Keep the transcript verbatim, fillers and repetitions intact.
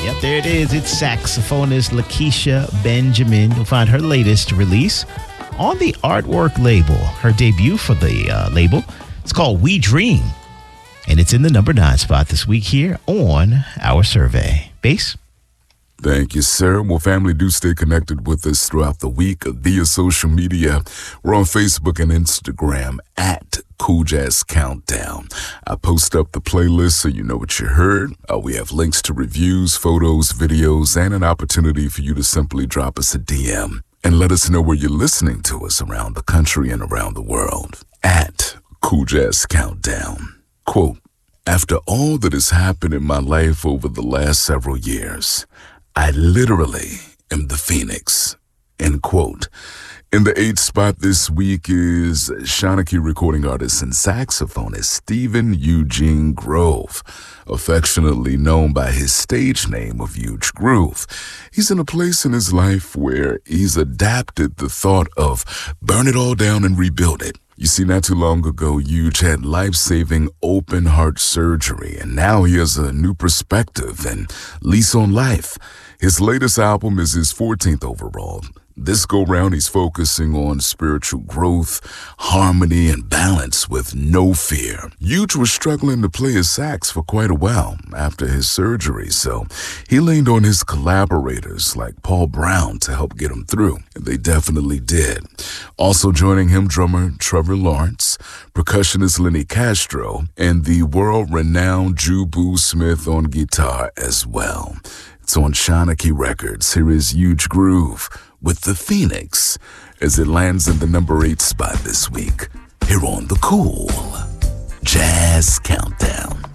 Yep, there it is. It's saxophonist Lakeisha Benjamin. You'll find her latest release on the Artwork label. Her debut for the uh, label. It's called We Dream. And it's in the number nine spot this week here on our survey. Bass? Thank you, sir. Well, family, do stay connected with us throughout the week via social media. We're on Facebook and Instagram at Cool Jazz Countdown. I post up the playlist so you know what you heard. Uh, we have links to reviews, photos, videos, and an opportunity for you to simply drop us a D M and let us know where you're listening to us around the country and around the world at Cool Jazz Countdown. Quote, after all that has happened in my life over the last several years, I literally am the Phoenix, end quote. In the eighth spot this week is Shanachie recording artist and saxophonist Stephen Eugene Grove, affectionately known by his stage name of Huge Groove. He's in a place in his life where he's adapted the thought of burn it all down and rebuild it. You see, not too long ago, Huge had life-saving open heart surgery, and now he has a new perspective and lease on life. His latest album is his fourteenth overall. This go-round, he's focusing on spiritual growth, harmony, and balance with no fear. Huge was struggling to play his sax for quite a while after his surgery, so he leaned on his collaborators like Paul Brown to help get him through, and they definitely did. Also joining him, drummer Trevor Lawrence, percussionist Lenny Castro, and the world-renowned Jubu Smith on guitar as well. It's on Shanachie Records. Here is Huge Groove with the Phoenix as it lands in the number eight spot this week here on the Cool Jazz Countdown.